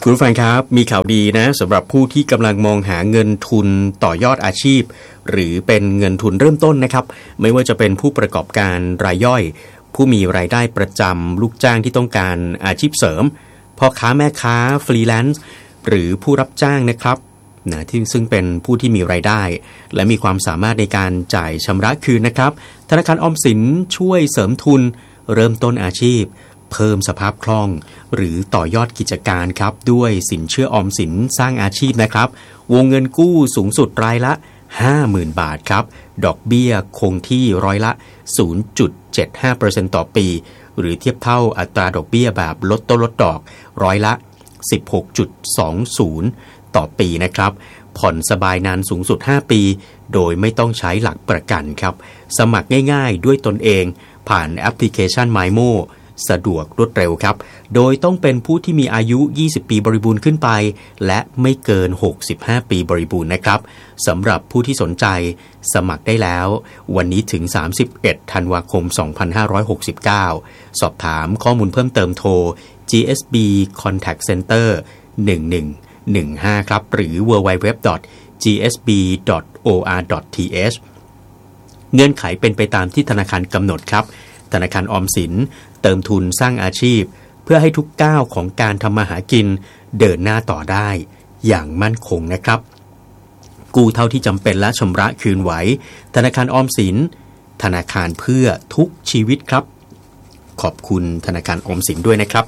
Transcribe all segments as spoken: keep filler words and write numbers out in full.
คุณผู้ฟังครับมีข่าวดีนะสำหรับผู้ที่กำลังมองหาเงินทุนต่อยอดอาชีพหรือเป็นเงินทุนเริ่มต้นนะครับไม่ว่าจะเป็นผู้ประกอบการรายย่อยผู้มีรายได้ประจำลูกจ้างที่ต้องการอาชีพเสริมพ่อค้าแม่ค้าฟรีแลนซ์หรือผู้รับจ้างนะครับนะที่ซึ่งเป็นผู้ที่มีรายได้และมีความสามารถในการจ่ายชำระคืนนะครับธนาคารออมสินช่วยเสริมทุนเริ่มต้นอาชีพเพิ่มสภาพคล่องหรือต่อยอดกิจการครับด้วยสินเชื่อออมสินสร้างอาชีพนะครับวงเงินกู้สูงสุดรายละ ห้าหมื่น บาทครับดอกเบี้ยคงที่ร้อยละ ศูนย์จุดเจ็ดห้าเปอร์เซ็นต์ ต่อปีหรือเทียบเท่าอัตราดอกเบี้ยแบบลดต้นลดดอกร้อยละ สิบหกจุดสองศูนย์ ต่อปีนะครับผ่อนสบายนานสูงสุดห้าปีโดยไม่ต้องใช้หลักประกันครับสมัครง่ายๆด้วยตนเองผ่านแอปพลิเคชัน มายโม สะดวกรวดเร็วครับโดยต้องเป็นผู้ที่มีอายุยี่สิบปีบริบูรณ์ขึ้นไปและไม่เกินหกสิบห้าปีบริบูรณ์นะครับสำหรับผู้ที่สนใจสมัครได้แล้ววันนี้ถึงสามสิบเอ็ดธันวาคมสองพันห้าร้อยหกสิบเก้าสอบถามข้อมูลเพิ่มเติมโทร จี เอส บี Contact Center หนึ่งหนึ่งหนึ่งห้าครับหรือ ดับเบิลยู ดับเบิลยู ดับเบิลยู ดอท จี เอส บี ดอท โอ อาร์ ดอท ที เอช เงื่อนไขเป็นไปตามที่ธนาคารกำหนดครับธนาคารออมสินเติมทุนสร้างอาชีพเพื่อให้ทุกก้าวของการทำมาหากินเดินหน้าต่อได้อย่างมั่นคงนะครับกู้เท่าที่จำเป็นและชำระคืนไหวธนาคารออมสินธนาคารเพื่อทุกชีวิตครับขอบคุณธนาคารออมสินด้วยนะครับ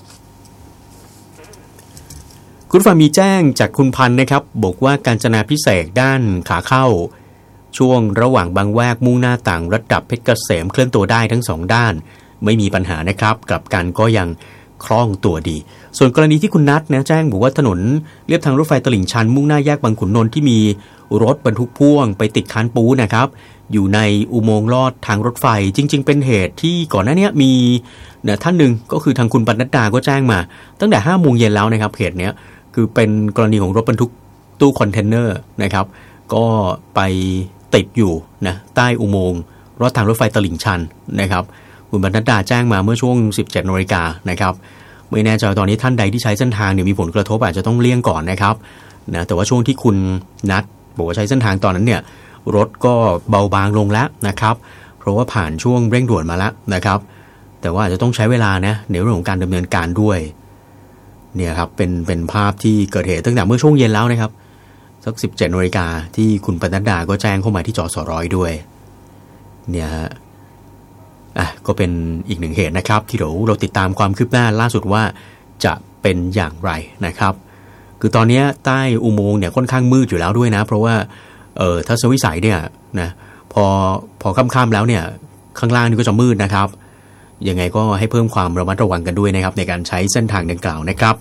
คุณฟังมีแจ้งจากคุณพันธ์นะครับบอกว่ากาญจนาภิเษกด้านขาเข้าช่วงระหว่างบางแวกมุ่งหน้าต่างระดับเพชรเกษมเคลื่อนตัวได้ทั้งสองด้านไม่มีปัญหานะครับกลับกันก็ยังคล่องตัวดีส่วนกรณีที่คุณนัทนะแจ้งบอกว่าถนนเลียบทางรถไฟตลิ่งชันมุ่งหน้าแยกบางขุนนนท์ที่มีรถบรรทุกพ่วงไปติดคานปูนะครับอยู่ในอุโมงค์ลอดทางรถไฟจริงๆเป็นเหตุที่ก่อนหน้านี้มีเนี่ยท่านหนึ่งก็คือทางคุณปนัดดาก็แจ้งมาตั้งแต่ห้าโมงเย็นแล้วนะครับเหตุเนี้ยคือเป็นกรณีของรถบรรทุกตู้คอนเทนเนอร์นะครับก็ไปติดอยู่นะใต้อุโมงค์รถทางรถไฟตลิ่งชันนะครับคุณบรรณดาแจ้งมาเมื่อช่วง สิบเจ็ดนาฬิกานะครับไม่แน่ใจตอนนี้ท่านใดที่ใช้เส้นทางเนี่ยมีผลกระทบอาจจะต้องเลี่ยงก่อนนะครับนะแต่ว่าช่วงที่คุณนัดบอกว่าใช้เส้นทางตอนนั้นเนี่ยรถก็เบาบางลงแล้วนะครับเพราะว่าผ่านช่วงเร่งด่วนมาแล้วนะครับแต่ว่าอาจจะต้องใช้เวลานะในเรื่องของการดำเนินการด้วยเนี่ยครับเป็นเป็นภาพที่เกิดเหตุตั้งแต่เมื่อช่วงเย็นแล้วนะครับสัก สิบเจ็ดนาฬิกาที่คุณปนัดดาก็แจ้งเข้ามาที่จสร้อยด้วยเนี่ยฮะอ่ะก็เป็นอีกหนึ่งเหตุนะครับที่เดี๋ยวเราติดตามความคืบหน้าล่าสุดว่าจะเป็นอย่างไรนะครับคือตอนนี้ใต้อุโมงค์เนี่ยค่อนข้างมืดอยู่แล้วด้วยนะเพราะว่าเอ่อทัศนวิสัยเนี่ยนะพอพอค่ำๆแล้วเนี่ยข้างล่างนี่ก็จะมืดนะครับยังไงก็ให้เพิ่มความระมัดระวังกันด้วยนะครับในการใช้เส้นทางดังกล่าวนะครับ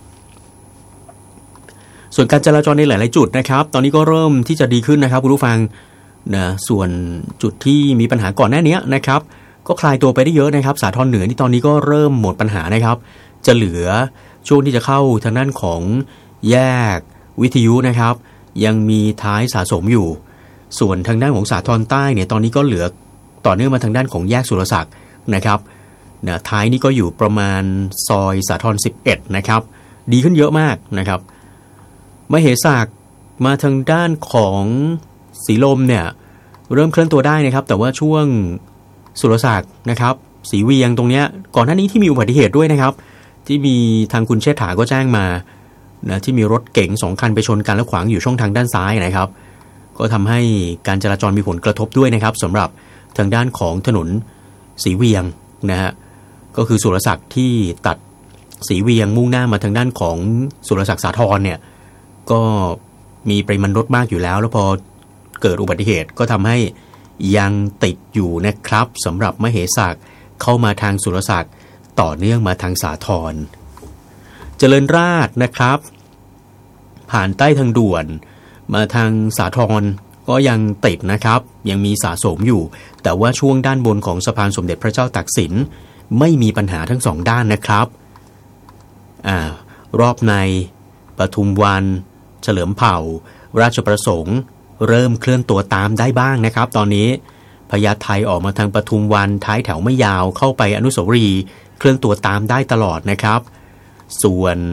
ส่วนการจราจรในหลายๆจุดนะครับตอนนี้ก็เริ่มที่จะดีขึ้นนะครับคุณผู้ฟังนะส่วนจุดที่มีปัญหาก่อนหน้านี้นะครับก็คลายตัวไปได้เยอะนะครับสาทรเหนือที่ตอนนี้ก็เริ่มหมดปัญหานะครับจะเหลือช่วงที่จะเข้าทางด้านของแยกวิทยุนะครับยังมีท้ายสะสมอยู่ส่วนทางด้านของสาทรใต้เนี่ยตอนนี้ก็เหลือต่อเนื่องมาทางด้านของแยกสุรศักดิ์นะครับนะท้ายนี้ก็อยู่ประมาณซอยสาทรสิบเอ็ดนะครับดีขึ้นเยอะมากนะครับมเหสากมาทางด้านของสีลมเนี่ยเริ่มเคลื่อนตัวได้นะครับแต่ว่าช่วงสุรศักดิ์นะครับสีเวียงตรงเนี้ยก่อนหน้านี้ที่มีอุบัติเหตุด้วยนะครับที่มีทางคุณเชษฐาก็แจ้งมานะที่มีรถเก๋งสองคันไปชนกันแล้วขวางอยู่ช่องทางด้านซ้ายนะครับก็ทำให้การจราจรมีผลกระทบด้วยนะครับสำหรับทางด้านของถนนสีเวียงนะฮะก็คือสุรศักดิ์ที่ตัดสีเวียงมุ่งหน้ามาทางด้านของสุรศักดิ์สาทรเนี่ยก็มีปริมาณรถมากอยู่แล้วแล้วพอเกิดอุบัติเหตุก็ทำให้ยังติดอยู่นะครับสำหรับมเหสากเข้ามาทางสุรศักดิ์ต่อเนื่องมาทางสาทรเจริญราษฎร์นะครับผ่านใต้ทางด่วนมาทางสาทรก็ยังติดนะครับยังมีสะสมอยู่แต่ว่าช่วงด้านบนของสะพานสมเด็จพระเจ้าตากสินไม่มีปัญหาทั้งสองด้านนะครับอ่ารอบในปทุมวันเฉลิมเผ่าราชประสงค์เริ่มเคลื่อนตัวตามได้บ้างนะครับตอนนี้พญาไทออกมาทางปทุมวันท้ายแถวไม่ยาวเข้าไปอนุสาวรีย์เคลื่อนตัวตามได้ตลอดนะครับส่วน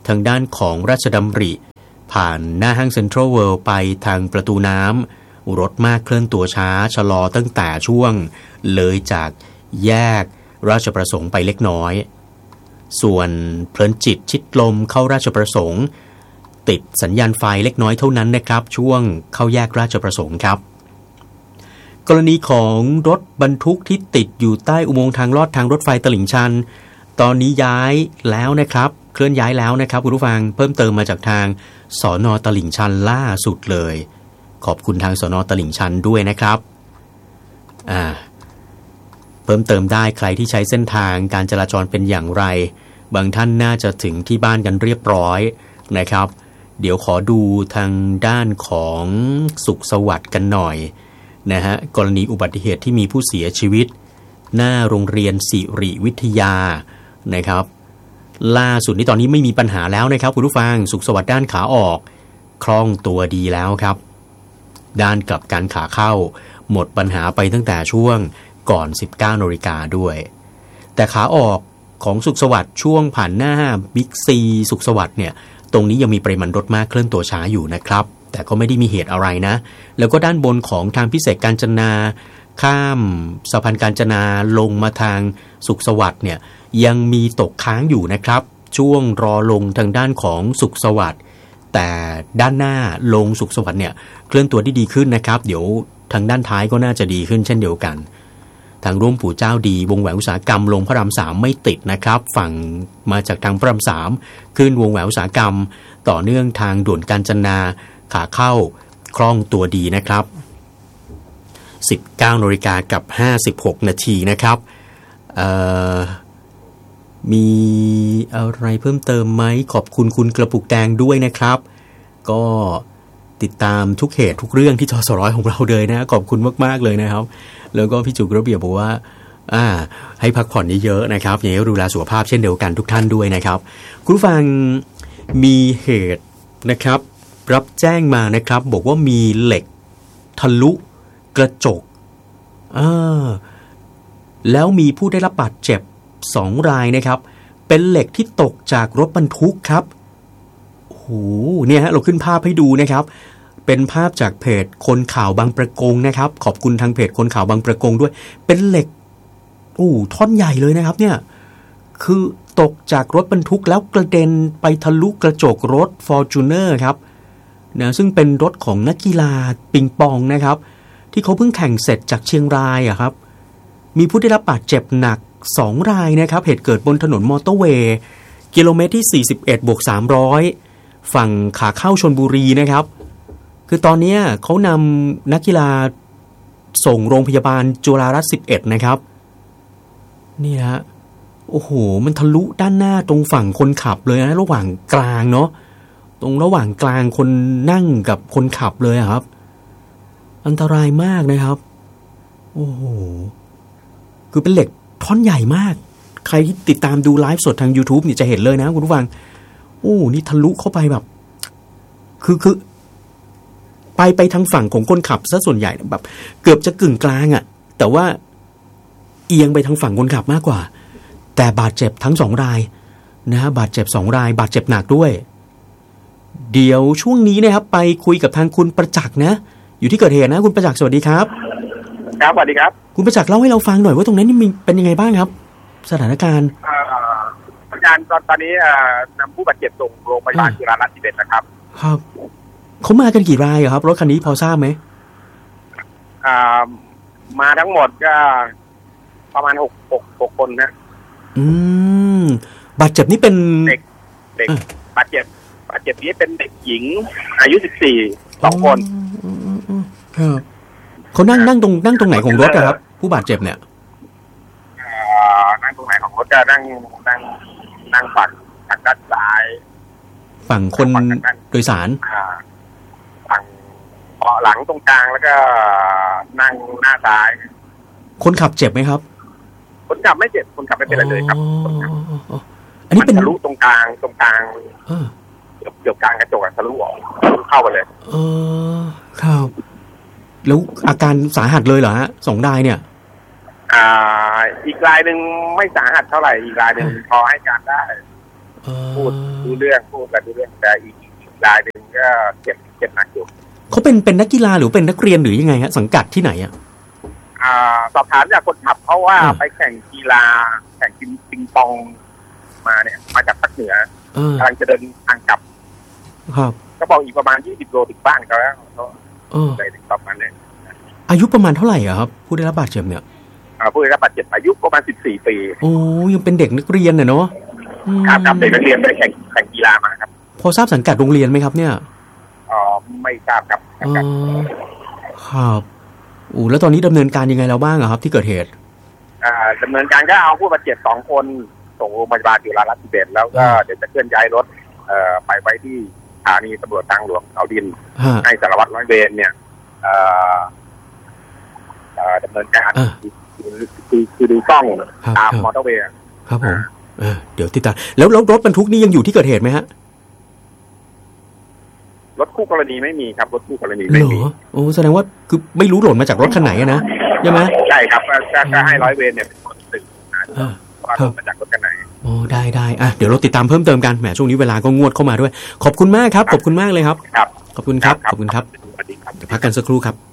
ทางด้านของราชดำริผ่านหน้าห้างเซ็นทรัลเวิลด์ไปทางประตูน้ำรถมากเคลื่อนตัวช้าชะลอตั้งแต่ช่วงเลยจากแยกราชประสงค์ไปเล็กน้อยส่วนเพลินจิตชิดลมเข้าราชประสงค์ติดสัญญาณไฟเล็กน้อยเท่านั้นนะครับช่วงเข้าแยกราชประสงค์ครับกรณีของรถบรรทุกที่ติดอยู่ใต้อุโมงค์ทางลอดทางรถไฟตลิ่งชันตอนนี้ย้ายแล้วนะครับเคลื่อนย้ายแล้วนะครับคุณผู้ฟังเพิ่มเติมมาจากทางสน.ตลิ่งชันล่าสุดเลยขอบคุณทางสน.ตลิ่งชันด้วยนะครับอ่าเพิ่มเติมได้ใครที่ใช้เส้นทางการจราจรเป็นอย่างไรบางท่านน่าจะถึงที่บ้านกันเรียบร้อยนะครับเดี๋ยวขอดูทางด้านของสุขสวัสดิ์กันหน่อยนะฮะกรณีอุบัติเหตุที่มีผู้เสียชีวิตหน้าโรงเรียนสิริวิทยานะครับล่าสุดนี้ตอนนี้ไม่มีปัญหาแล้วนะครับคุณผู้ฟังสุขสวัสดิ์ด้านขาออกคล่องตัวดีแล้วครับด้านกลับกันขาเข้าหมดปัญหาไปตั้งแต่ช่วงก่อน สิบเก้านาฬิกาด้วยแต่ขาออกของสุขสวัสดิ์ช่วงผ่านหน้าบิ๊กซีสุขสวัสดิ์เนี่ยตรงนี้ยังมีปริมาณรถมากเคลื่อนตัวช้าอยู่นะครับแต่ก็ไม่ได้มีเหตุอะไรนะแล้วก็ด้านบนของทางพิเศษกาญจนาข้ามสะพานกาญจนาลงมาทางสุขสวัสดิ์เนี่ยยังมีตกค้างอยู่นะครับช่วงรอลงทางด้านของสุขสวัสดิ์แต่ด้านหน้าลงสุขสวัสดิ์เนี่ยเคลื่อนตัวได้ดีขึ้นนะครับเดี๋ยวทางด้านท้ายก็น่าจะดีขึ้นเช่นเดียวกันทางร่วมปู่เจ้าดีวงแหวนอุตสาหกรรมลงพระรามสามไม่ติดนะครับฝั่งมาจากทางพระรามสามขึ้นวงแหวนอุตสาหกรรมต่อเนื่องทางด่วนกาญจนาขาเข้าคล่องตัวดีนะครับ สิบเก้านาฬิกากับห้าสิบหกนาทีนะครับมีอะไรเพิ่มเติมไหมขอบคุณคุณกระปุกแดงด้วยนะครับก็ติดตามทุกเหตุทุกเรื่องที่จสร้อยของเราเลยนะขอบคุณมากๆเลยนะครับแล้วก็พี่จุกระเบียบบอกว่าอ่าให้พักผ่อนเยอะๆนะครับอย่างนี้ดูแลสุขภาพเช่นเดียวกันทุกท่านด้วยนะครับคุณผู้ฟังมีเหตุนะครับรับแจ้งมานะครับบอกว่ามีเหล็กทะลุกระจกอ่าแล้วมีผู้ได้รับบาดเจ็บสองรายนะครับเป็นเหล็กที่ตกจากรถบรรทุกครับโอ้โหเนี่ยฮะเราขึ้นภาพให้ดูนะครับเป็นภาพจากเพจคนข่าวบางประกงนะครับขอบคุณทางเพจคนข่าวบางประกงด้วยเป็นเหล็กโอ้ท่อนใหญ่เลยนะครับเนี่ยคือตกจากรถบรรทุกแล้วกระเด็นไปทะลุกระจกรถ Fortuner ครับนะซึ่งเป็นรถของนักกีฬาปิงปองนะครับที่เขาเพิ่งแข่งเสร็จจากเชียงรายอะครับมีผู้ได้รับบาดเจ็บหนักสองรายนะครับเหตุเกิดบนถนนมอเตอร์เวย์กิโลเมตรที่สี่สิบเอ็ดบวกสามร้อยฝั่งขาเข้าชลบุรีนะครับคือตอนนี้เขานำนักกีฬาส่งโรงพยาบาลจุฬารัตน์สิบเอ็ดนะครับนี่ฮะโอ้โหมันทะลุด้านหน้าตรงฝั่งคนขับเลยนะระหว่างกลางเนาะตรงระหว่างกลางคนนั่งกับคนขับเลยครับอันตรายมากนะครับโอ้โหคือเป็นเหล็กท่อนใหญ่มากใครที่ติดตามดูไลฟ์สดทาง YouTube เนี่ยจะเห็นเลยนะคุณผู้ฟังโอ้นี่ทะลุเข้าไปแบบคือคือไปไปทางฝั่งของคนขับซะส่วนใหญ่แบบเกือบจะกึ่งกลางอ่ะแต่ว่าเอียงไปทางฝั่งคนขับมากกว่าแต่บาดเจ็บทั้งสองรายนะฮะบาดเจ็บสองรายบาดเจ็บหนักด้วยเดี๋ยวช่วงนี้นะครับไปคุยกับทางคุณประจักษ์นะอยู่ที่เกิดเหตุนะคุณประจักษ์สวัสดีครับครับสวัสดีครับคุณประจักษ์เล่าให้เราฟังหน่อยว่าตรงนั้นนี่มีเป็นยังไงบ้างครับสถานการณ์สถานการณ์ตอนนี้นำผู้บาดเจ็บส่งโรงพยาบาลจุฬารัตน์สิบเอ็ดนะครับครับเขามากันกี่รายครับรถคันนี้พอทราบไหมมาทั้งหมดก็ประมาณหกหกหกคนนะอืมบาดเจ็บนี่เป็นเด็กเด็กบาดเจ็บบาดเจ็บนี้เป็นเด็กหญิงอายุสิบสี่สองคนครับเขานั่งนั่งตรงนั่งตรงไหนของรถครับผู้บาดเจ็บเนี่ยนั่งตรงไหนของรถก็นั่งนั่งนั่งฝั่งทางด้านซ้ายฝั่งคนโดยสารฝั่งเบาะหลังตรงกลางแล้วก็นั่งหน้าซ้ายคนขับเจ็บไหมครับคนขับไม่เจ็บคนขับไม่เป็นอะไรเลยครับอันนี้เป็นทะลุตรงกลางตรงกลางเกือบเกือบกลางกระจกทะลุออกเข้าไปเลยเออครับแล้วอาการสาหัสเลยเหรอฮะสองรายเนี่ยอ่าอีกรายหนึ่งไม่สาหัสเท่าไหร่อีกรายหนึ่งพอให้การได้พูดรู้เรื่องพูดอะไรรู้เรื่องแต่อีกรายหนึ่งก็เจ็บเจ็บหนักอยู่เขาเป็นเป็นนักกีฬาหรือเป็นนักเรียนหรือยังไงฮะสังกัดที่ไหนอ่ะอ่าสอบถามจากคนขับเขาว่าไปแข่งกีฬาแข่งกินปิงปองมาเนี่ยมาจากภาคเหนือกำลังจะเดินทางกลับครับก็บอกอีกประมาณยี่สิบโลถึงบ้านเขาแล้วเขาเลยถึงประมาณนี้อายุประมาณเท่าไหร่อ่ะครับผู้ได้รับบาดเจ็บเนี่ยผู้ได้รับบาดเจ็บอายุประมาณสิบสี่ปีโอ้ยังเป็นเด็กนักเรียนเนาะครับครับเด็กนักเรียนไปแข่งแข่งกีฬามาครับพอทราบสังกัดโรงเรียนไหมครับเนี่ยอ๋อไม่ทราบครับอ๋อครับโอ้แล้วตอนนี้ดำเนินการยังไงแล้วบ้างอะครับที่เกิดเหตุอ่าดำเนินการก็เอาผู้บาดเจ็บสองคนส่งโรงพยาบาลจุฬารัตน์สิบเอ็ดแล้วก็เดี๋ยวจะเคลื่อนย้ายรถเอ่อไปไว้ที่สถานีตำรวจทางหลวงเอาดินให้สารวัตรร้อยเวรเนี่ยเอ่อเอ่อดำเนินการคือคือคือดูกล้องตามมอเตอร์เวย์ครับผมเดี๋ยวติดตามแล้วรถรถบรรทุกนี่ยังอยู่ที่เกิดเหตุไหมฮะรถคู่กรณีไม่มีครับรถคู่กรณีไม่มีโอ้แสดงว่าคือไม่รู้หล่นมาจากรถคันไหนนะใช่ไหมใช่ครับก็ให้ร้อยเวรเนี่ยเป็นคนสืบว่าหล่นมาจากรถคันไหนโอ้ได้ได้อ่ะเดี๋ยวเราติดตามเพิ่มเติมกันแหมช่วงนี้เวลาก็งวดเข้ามาด้วยขอบคุณมากครับขอบคุณมากเลยครับครับขอบคุณครับขอบคุณครับสวัสดีครับพักกันสักครู่ครับ